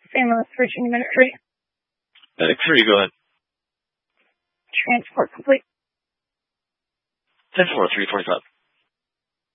St. Louis, Virginia, Medic 3. Medic 3, go ahead. Transport complete. 10-4, 345.